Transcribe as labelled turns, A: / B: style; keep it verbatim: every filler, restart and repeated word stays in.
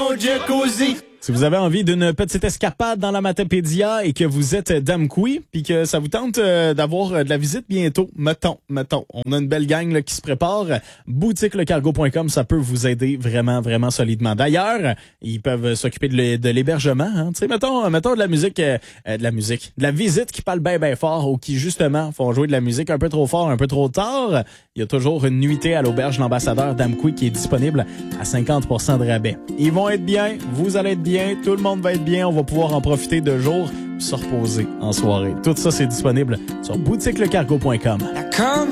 A: mon jacuzzi.
B: Si vous avez envie d'une petite escapade dans la Matapédia et que vous êtes d'Amqui puis que ça vous tente euh, d'avoir euh, de la visite bientôt, mettons, mettons, on a une belle gang là, qui se prépare. boutique le cargo point com, ça peut vous aider vraiment, vraiment solidement. D'ailleurs, ils peuvent s'occuper de, l'é- de l'hébergement. Hein. Tu sais, mettons, mettons de la musique, euh, de la musique, de la visite qui parle bien, bien fort ou qui justement font jouer de la musique un peu trop fort, un peu trop tard. Il y a toujours une nuitée à l'auberge L'Ambassadeur d'Amqui qui est disponible à cinquante pour cent de rabais. Ils vont être bien, vous allez être bien, tout le monde va être bien, on va pouvoir en profiter de jour, puis se reposer en soirée. Tout ça, c'est disponible sur boutique le cargo point com.